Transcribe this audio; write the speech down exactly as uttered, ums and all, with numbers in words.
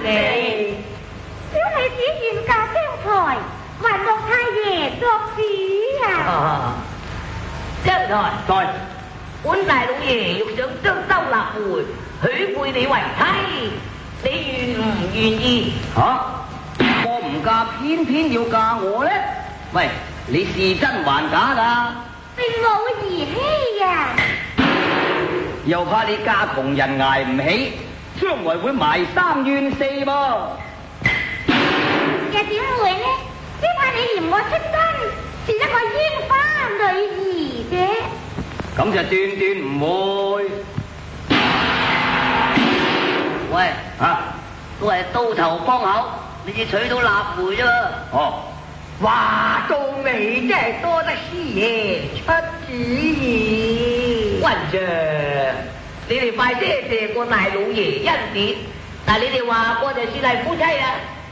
你。 小女子願嫁將才，還望太爺作主啊！ 啊，將才在本大老爺欲想將收納回，許配你為妻，你願唔願意？ 吓、啊，我唔嫁，偏偏要嫁我呢？喂，你是真還假㗎？ 並冇兒戲呀！ 又怕你嫁窮人捱唔起，將來會埋生怨四噃。 又點會呢？只怕你嫌我出身，是一個煙花女兒啫。 咁就斷斷唔會。 喂， 啊， 都係刀頭幫口，你至娶到臘梅啫。 哦， 話到尾真係多得師爺出主意。雲長，你哋快些謝過大老爺恩典，但你哋話過就算係夫妻啦。